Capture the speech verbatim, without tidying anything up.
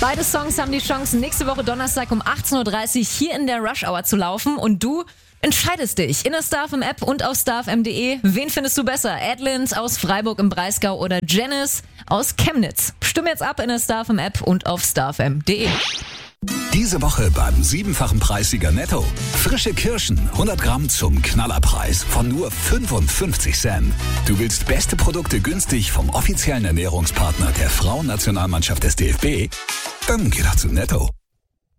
Beide Songs haben die Chance, nächste Woche Donnerstag um achtzehn Uhr dreißig hier in der Rush Hour zu laufen. Und du entscheidest dich in der StarFM App und auf starfm punkt de. Wen findest du besser? Adlins aus Freiburg im Breisgau oder Janice aus Chemnitz? Stimm jetzt ab in der StarFM App und auf starfm punkt de. Diese Woche beim siebenfachen Preissieger Netto. Frische Kirschen, hundert Gramm zum Knallerpreis von nur fünfundfünfzig Cent. Du willst beste Produkte günstig vom offiziellen Ernährungspartner der Frauennationalmannschaft des D F B? Dann geh doch zu Netto.